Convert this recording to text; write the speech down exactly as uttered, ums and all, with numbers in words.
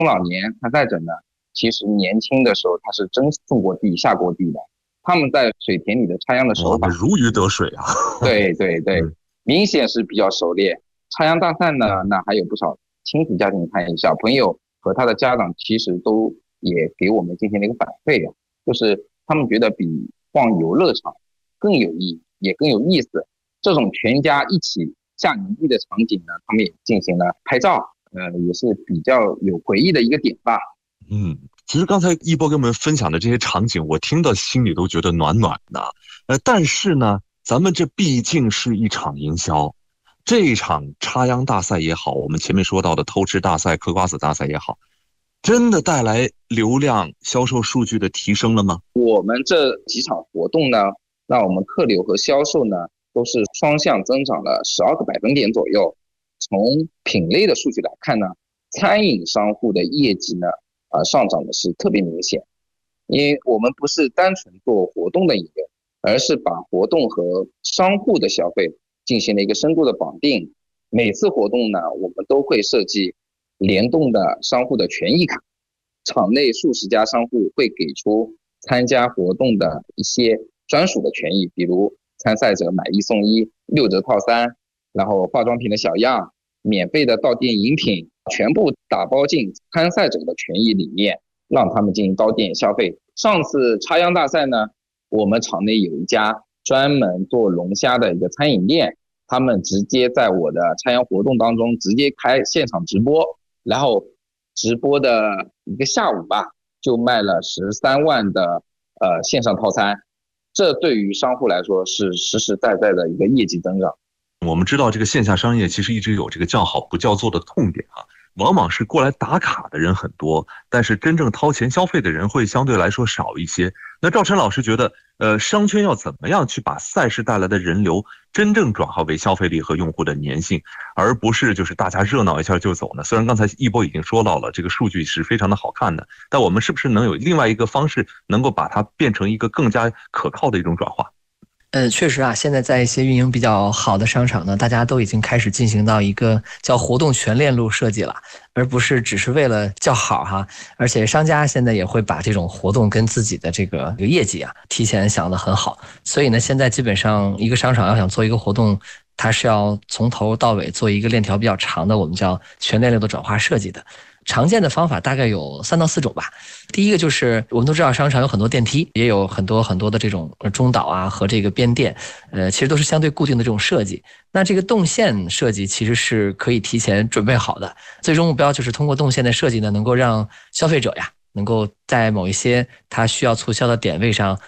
中老年参赛者呢，其实年轻的时候他是真种过地、下过地的，他们在水田里的插秧的手法， 如鱼得水啊。 对对对， 嗯、 明显是比较熟练。插秧大赛呢，那还有不少亲子家庭参与，小朋友和他的家长其实都也给我们进行了一个反馈的，就是他们觉得比逛游乐场更有意义，也更有意思。这种全家一起下泥地的场景呢，他们也进行了拍照，呃，也是比较有回忆的一个点吧。 嗯，其实刚才一波跟我们分享的这些场景，我听到心里都觉得暖暖的。呃，但是呢，咱们这毕竟是一场营销，这一场插秧大赛也好，我们前面说到的偷吃大赛、嗑瓜子大赛也好，真的带来流量销售数据的提升了吗？ 我们这几场活动呢，那我们客流和销售呢都是双向增长了十二个百分点左右。从品类的数据来看呢，餐饮商户的业绩呢，啊上涨的是特别明显。因为我们不是单纯做活动的引流，而是把活动和商户的消费进行了一个深度的绑定。每次活动呢，我们都会设计联动的商户的权益卡，场内数十家商户会给出参加活动的一些专属的权益，比如参赛者买一送一、六折套餐，然后化妆品的小样、免费的到店饮品，全部打包进参赛者的权益里面，让他们进行到店消费。上次插秧大赛呢，我们场内有一家专门做龙虾的一个餐饮店，他们直接在我的插秧活动当中直接开现场直播，然后直播的一个下午吧，就卖了十三万的呃线上套餐，这对于商户来说是实实在在的一个业绩增长。 我们知道这个线下商业其实一直有这个叫好不叫座的痛点啊，往往是过来打卡的人很多，但是真正掏钱消费的人会相对来说少一些。那赵晨老师觉得，呃，商圈要怎么样去把赛事带来的人流真正转化为消费力和用户的粘性，而不是就是大家热闹一下就走呢？虽然刚才一波已经说到了这个数据是非常的好看的，但我们是不是能有另外一个方式，能够把它变成一个更加可靠的一种转化？ 呃，确实啊，现在在一些运营比较好的商场呢，大家都已经开始进行到一个叫活动全链路设计了，而不是只是为了叫好哈。而且商家现在也会把这种活动跟自己的这个业绩啊提前想得很好，所以呢，现在基本上一个商场要想做一个活动，它是要从头到尾做一个链条比较长的，我们叫全链路的转化设计的。常见的方法大概有三到四种吧。第一个就是我们都知道商场有很多电梯，也有很多很多的这种中岛啊和这个边店，呃，其实都是相对固定的这种设计。那这个动线设计其实是可以提前准备好的，最终目标就是通过动线的设计呢，能够让消费者呀能够在某一些他需要促销的点位上